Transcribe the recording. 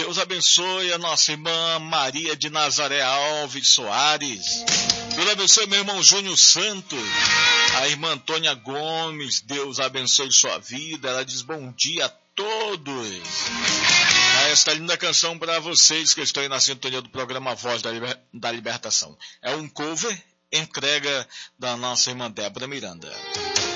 Deus abençoe a nossa irmã Maria de Nazaré Alves Soares. Deus abençoe meu irmão Júnior Santos. A irmã Antônia Gomes, Deus abençoe sua vida. Ela diz bom dia a todos. Esta linda canção para vocês que estão aí na sintonia do programa Voz da Libertação. É um cover, entrega da nossa irmã Débora Miranda.